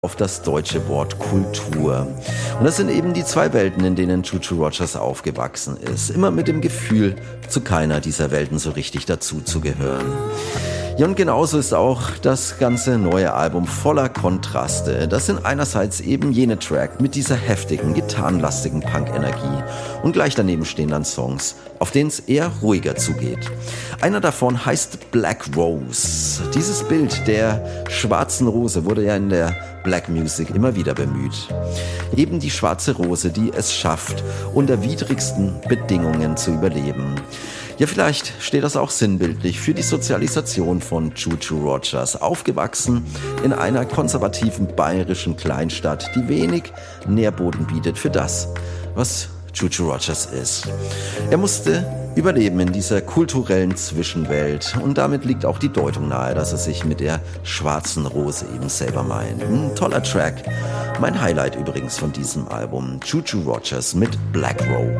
auf das deutsche Wort Kultur. Und das sind eben die zwei Welten, in denen Choo Choo Rogers aufgewachsen ist. Immer mit dem Gefühl, zu keiner dieser Welten so richtig dazuzugehören. Ja, und genauso ist auch das ganze neue Album voller Kontraste. Das sind einerseits eben jene Track mit dieser heftigen, gitarrenlastigen Punk-Energie und gleich daneben stehen dann Songs, auf denen es eher ruhiger zugeht. Einer davon heißt Black Rose. Dieses Bild der schwarzen Rose wurde ja in der Black Music immer wieder bemüht. Eben die schwarze Rose, die es schafft, unter widrigsten Bedingungen zu überleben. Ja, vielleicht steht das auch sinnbildlich für die Sozialisation von Choo Choo Rogers. Aufgewachsen in einer konservativen bayerischen Kleinstadt, die wenig Nährboden bietet für das, was Choo Choo Rogers ist. Er musste überleben in dieser kulturellen Zwischenwelt und damit liegt auch die Deutung nahe, dass er sich mit der schwarzen Rose eben selber meint. Ein toller Track. Mein Highlight übrigens von diesem Album, Choo Choo Rogers mit Black Rose.